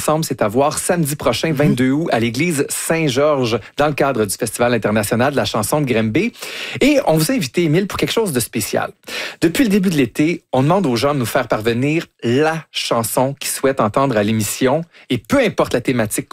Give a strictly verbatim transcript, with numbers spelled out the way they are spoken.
ensemble, c'est à voir samedi prochain, vingt-deux août, à l'église Saint-Georges, dans le cadre du Festival international de la chanson de Granby. Et on vous a invité, Émile, pour quelque chose de spécial. Depuis le début de l'été, on demande aux gens de nous faire parvenir la chanson qu'ils souhaitent entendre à l'émission. Et peu importe la thématique